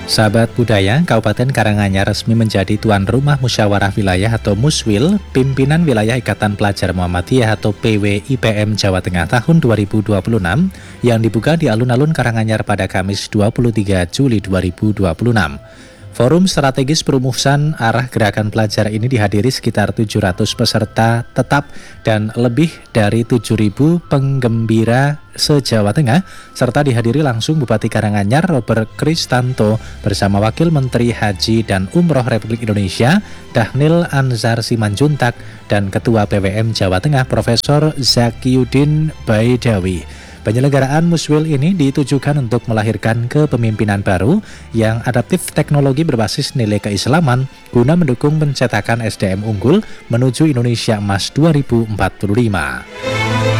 Sahabat budaya, Kabupaten Karanganyar resmi menjadi tuan rumah musyawarah wilayah atau Muswil, pimpinan wilayah Ikatan Pelajar Muhammadiyah atau PWIPM Jawa Tengah tahun 2026 yang dibuka di alun-alun Karanganyar pada Kamis 23 Juli 2026. Forum strategis perumusan arah gerakan pelajar ini dihadiri sekitar 700 peserta tetap dan lebih dari 7.000 penggembira se-Jawa Tengah, serta dihadiri langsung Bupati Karanganyar Robert Kristanto bersama Wakil Menteri Haji dan Umroh Republik Indonesia Dhanil Anzar Simanjuntak dan Ketua PWM Jawa Tengah Profesor Zakiyuddin Baidawi. Penyelenggaraan Muswil ini ditujukan untuk melahirkan kepemimpinan baru yang adaptif teknologi berbasis nilai keislaman guna mendukung pencetakan SDM unggul menuju Indonesia Emas 2045.